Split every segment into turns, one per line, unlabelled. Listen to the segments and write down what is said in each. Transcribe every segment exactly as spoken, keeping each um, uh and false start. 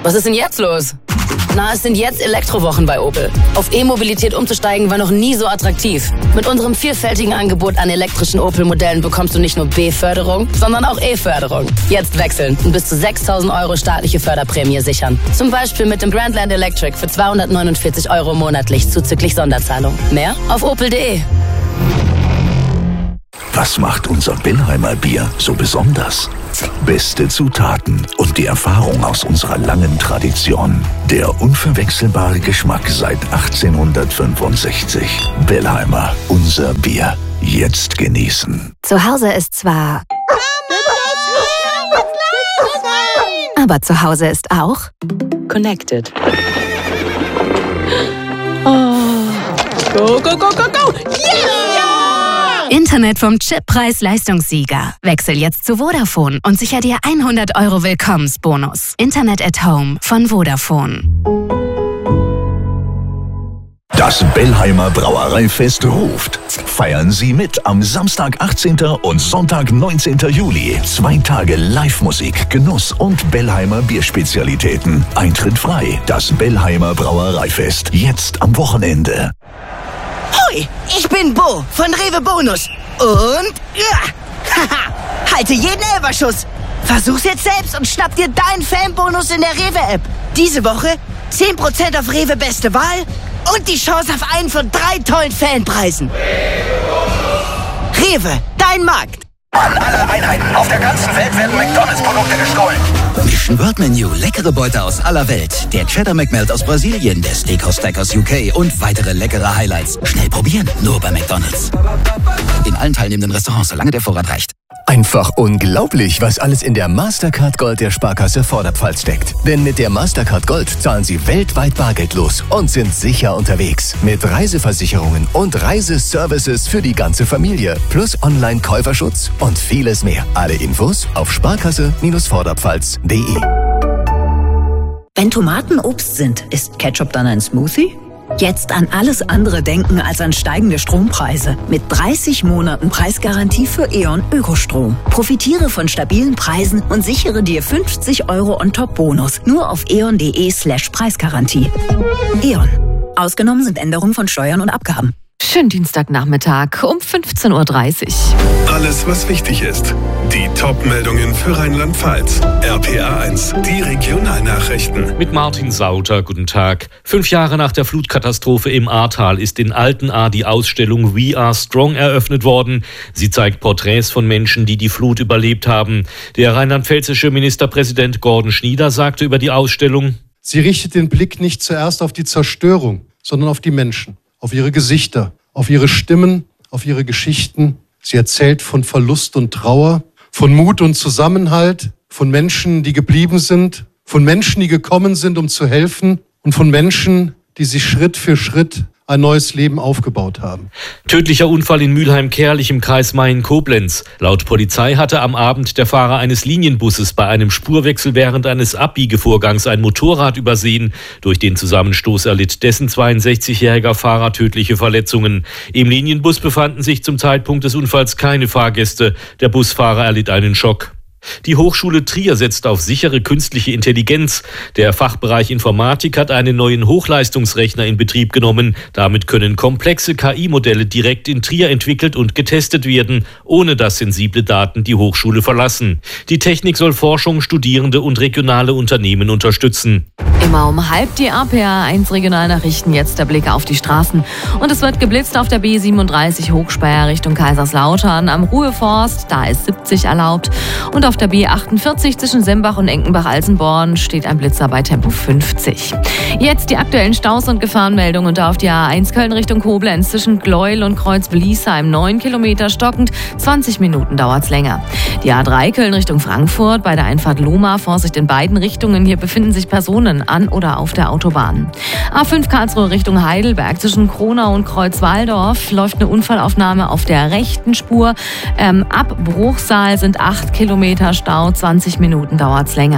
Was ist denn jetzt los? Na, es sind jetzt Elektrowochen bei Opel. Auf E-Mobilität umzusteigen war noch nie so attraktiv. Mit unserem vielfältigen Angebot an elektrischen Opel-Modellen bekommst du nicht nur B-Förderung, sondern auch E-Förderung. Jetzt wechseln und bis zu sechstausend Euro staatliche Förderprämie sichern. Zum Beispiel mit dem Grandland Electric für zweihundertneunundvierzig Euro monatlich zuzüglich Sonderzahlung. Mehr auf opel punkt de.
Was macht unser Bellheimer Bier so besonders? Beste Zutaten und die Erfahrung aus unserer langen Tradition. Der unverwechselbare Geschmack seit achtzehnhundertfünfundsechzig. Bellheimer, unser Bier. Jetzt genießen.
Zu Hause ist zwar... Aber zu Hause ist auch...
Connected. Oh. Go, go, go, go, go! Yeah!
Internet vom Chip Preis-Leistungssieger. Wechsel jetzt zu Vodafone und sicher dir hundert Euro Willkommensbonus. Internet at Home von Vodafone.
Das Bellheimer Brauereifest ruft. Feiern Sie mit am Samstag, achtzehnten und Sonntag, neunzehnten Juli. Zwei Tage Live-Musik, Genuss und Bellheimer Bierspezialitäten. Eintritt frei. Das Bellheimer Brauereifest. Jetzt am Wochenende.
Hoi, ich bin Bo von Rewe Bonus. Und ja, haha, halte jeden Elferschuss. Versuch's jetzt selbst und schnapp dir deinen Fanbonus in der Rewe-App. Diese Woche zehn Prozent auf Rewe Beste Wahl und die Chance auf einen von drei tollen Fanpreisen. Rewe, dein Markt.
An alle Einheiten auf der ganzen Welt werden McDonalds-Produkte gestohlen.
Mission World Menu, leckere Beute aus aller Welt. Der Cheddar McMelt aus Brasilien, der Steakhouse Stack aus U K und weitere leckere Highlights. Schnell probieren, nur bei McDonalds. In allen teilnehmenden Restaurants, solange der Vorrat reicht.
Einfach unglaublich, was alles in der Mastercard Gold der Sparkasse Vorderpfalz steckt. Denn mit der Mastercard Gold zahlen Sie weltweit bargeldlos und sind sicher unterwegs. Mit Reiseversicherungen und Reiseservices für die ganze Familie. Plus Online-Käuferschutz und vieles mehr. Alle Infos auf sparkasse Vorderpfalz punkt de.
Wenn Tomaten Obst sind, ist Ketchup dann ein Smoothie? Jetzt an alles andere denken als an steigende Strompreise. Mit dreißig Monaten Preisgarantie für E.ON Ökostrom. Profitiere von stabilen Preisen und sichere dir fünfzig Euro on-top-Bonus. Nur auf eon punkt de slash Preisgarantie. E.ON. Ausgenommen sind Änderungen von Steuern und Abgaben.
Schönen Dienstagnachmittag um fünfzehn Uhr dreißig.
Alles, was wichtig ist. Die Top-Meldungen für Rheinland-Pfalz. R P A eins, die Regionalnachrichten.
Mit Martin Sauter, guten Tag. Fünf Jahre nach der Flutkatastrophe im Ahrtal ist in Altenahr die Ausstellung We Are Strong eröffnet worden. Sie zeigt Porträts von Menschen, die die Flut überlebt haben. Der rheinland-pfälzische Ministerpräsident Gordon Schnieder sagte über die Ausstellung:
Sie richtet den Blick nicht zuerst auf die Zerstörung, sondern auf die Menschen. Auf ihre Gesichter, auf ihre Stimmen, auf ihre Geschichten. Sie erzählt von Verlust und Trauer, von Mut und Zusammenhalt, von Menschen, die geblieben sind, von Menschen, die gekommen sind, um zu helfen und von Menschen, die sich Schritt für Schritt ein neues Leben aufgebaut haben.
Tödlicher Unfall in Mülheim-Kerlich im Kreis Main-Koblenz. Laut Polizei hatte am Abend der Fahrer eines Linienbusses bei einem Spurwechsel während eines Abbiegevorgangs ein Motorrad übersehen. Durch den Zusammenstoß erlitt dessen zweiundsechzigjähriger Fahrer tödliche Verletzungen. Im Linienbus befanden sich zum Zeitpunkt des Unfalls keine Fahrgäste. Der Busfahrer erlitt einen Schock. Die Hochschule Trier setzt auf sichere künstliche Intelligenz. Der Fachbereich Informatik hat einen neuen Hochleistungsrechner in Betrieb genommen. Damit können komplexe K I-Modelle direkt in Trier entwickelt und getestet werden, ohne dass sensible Daten die Hochschule verlassen. Die Technik soll Forschung, Studierende und regionale Unternehmen unterstützen.
Immer um halb die R P A eins Regionalnachrichten, jetzt der Blick auf die Straßen. Und es wird geblitzt auf der B siebenunddreißig Hochspeyer Richtung Kaiserslautern. Am Ruheforst, da ist siebzig erlaubt. Und auf der B achtundvierzig zwischen Sembach und Enkenbach-Alsenborn steht ein Blitzer bei Tempo fünfzig. Jetzt die aktuellen Staus und Gefahrenmeldungen. Und auf die A eins Köln Richtung Koblenz zwischen Gleuel und Kreuz-Bliesheim neun Kilometer stockend, zwanzig Minuten dauert's länger. Die A drei Köln Richtung Frankfurt bei der Einfahrt Lohmar, Vorsicht in beiden Richtungen. Hier befinden sich Personen an oder auf der Autobahn. A fünf Karlsruhe Richtung Heidelberg zwischen Kronau und Kreuzwaldorf läuft eine Unfallaufnahme auf der rechten Spur. Ähm, ab Bruchsal sind acht Kilometer Stau, zwanzig Minuten dauert's länger.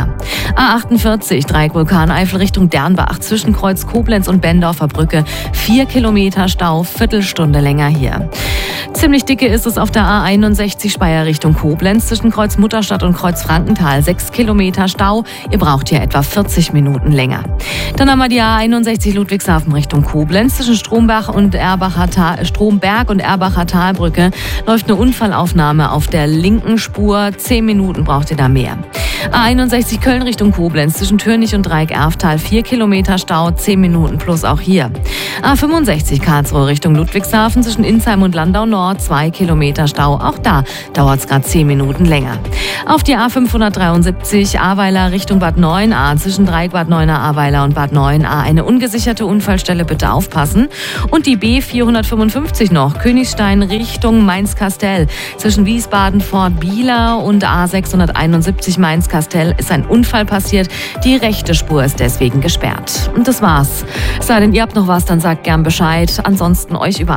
A achtundvierzig, Dreieck Vulkaneifel Richtung Dernbach zwischen Kreuz Koblenz und Bendorfer Brücke. Vier Kilometer Stau, Viertelstunde länger hier. Ziemlich dicke ist es auf der A einundsechzig Speyer Richtung Koblenz zwischen Kreuz Mutterstadt und Kreuz Frankenthal. Sechs Kilometer Stau. Ihr braucht hier etwa vierzig Minuten länger. Dann haben wir die A einundsechzig Ludwigshafen Richtung Koblenz zwischen Stromberg und Erbacher Tal, Stromberg und Erbacher Talbrücke läuft eine Unfallaufnahme auf der linken Spur. Zehn Minuten braucht ihr da mehr. A einundsechzig Köln Richtung Koblenz zwischen Türnich und Dreieck-Erftal. Vier Kilometer Stau, zehn Minuten plus auch hier. A fünfundsechzig Karlsruhe Richtung Ludwigshafen zwischen Insheim und Landau Nord. Zwei Kilometer Stau. Auch da dauert es gerade zehn Minuten länger. Auf die A fünfhundertdreiundsiebzig Ahrweiler Richtung Bad Neuenahr zwischen Dreieck Bad Neuenahr-Ahrweiler und Bad Neuenahr. Eine ungesicherte Unfallstelle, bitte aufpassen. Und die B vierhundertfünfundfünfzig noch, Königstein Richtung Mainz-Kastell. Zwischen Wiesbaden-Fort Bieler und A sechshunderteinundsiebzig Mainz-Kastell ist ein Unfall passiert. Die rechte Spur ist deswegen gesperrt. Und das war's. Sei denn, ihr habt noch was, dann sagt gern Bescheid. Ansonsten euch über